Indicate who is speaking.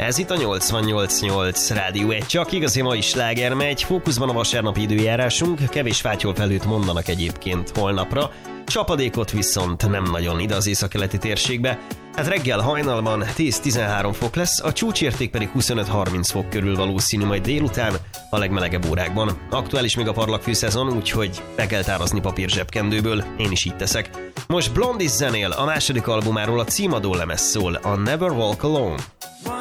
Speaker 1: Ez itt a 88.8 Rádió 1, csak igazi mai sláger megy, fókuszban a vasárnapi időjárásunk, kevés fátyolfelhőt mondanak egyébként holnapra, csapadékot viszont nem nagyon ide az északkeleti térségbe. Hát reggel hajnalban 10-13 fok lesz, a csúcsérték pedig 25-30 fok körül valószínű majd délután a legmelegebb órákban. Aktuális még a parlagfűszezon, úgyhogy be kell tárazni papír zsebkendőből, én is így teszek. Most Blondie zenél, a második albumáról a címadó lemez szól, a Never Walk Alone.